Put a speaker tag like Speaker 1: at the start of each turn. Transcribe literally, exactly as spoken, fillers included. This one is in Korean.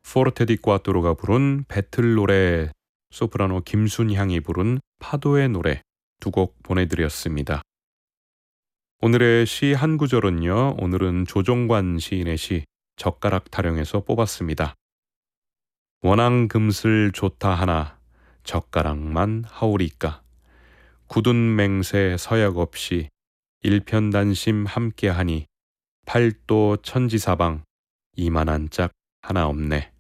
Speaker 1: 포르테 디 꽈토로가 부른 배틀 노래, 소프라노 김순향이 부른 파도의 노래 두 곡 보내드렸습니다. 오늘의 시 한 구절은요. 오늘은 조종관 시인의 시 젓가락 타령에서 뽑았습니다. 원앙 금슬 좋다 하나 젓가락만 하오리까. 굳은 맹세 서약 없이 일편단심 함께하니 팔도 천지사방 이만한 짝 하나 없네.